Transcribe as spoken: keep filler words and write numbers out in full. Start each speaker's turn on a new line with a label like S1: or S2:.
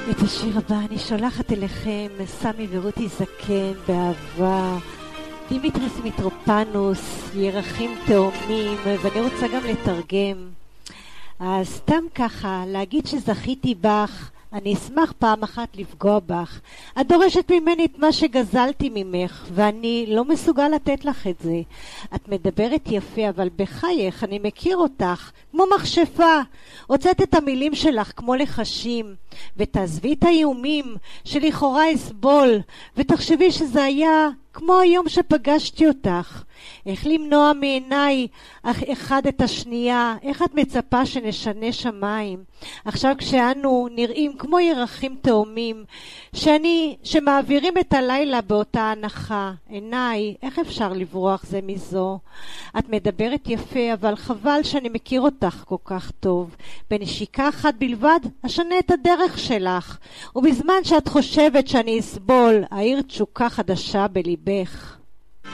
S1: את השיר הבא אני שולחת אליכם, סמי ורותי זקן, באהבה, דימיטריס מיטרופנוס, ירחים תאומים, ואני רוצה גם לתרגם. אז סתם ככה, להגיד שזכיתי בך, אני אשמח פעם אחת לפגוע בך. את דורשת ממני את מה שגזלתי ממך, ואני לא מסוגל לתת לך את זה. את מדברת יפה, אבל בחייך אני מכיר אותך, כמו מכשפה. הוצאת את המילים שלך כמו לחשים, ותעזבי את האיומים שלכאורה אסבול, ותחשבי שזה היה כמו היום שפגשתי אותך. איך למנוע מעיניי אחד את השנייה? איך את מצפה שנשנה שמיים? עכשיו כשאנו נראים כמו ירחים תאומים, שאני, שמעבירים את הלילה באותה הנחה, עיניי, איך אפשר לברוח זה מזו? את מדברת יפה, אבל חבל שאני מכיר אותך כל כך טוב. בנשיקה אחת בלבד, אשנה את הדרך שלך, ובזמן שאת חושבת שאני אסבול, העיר תשוקה חדשה בליבך.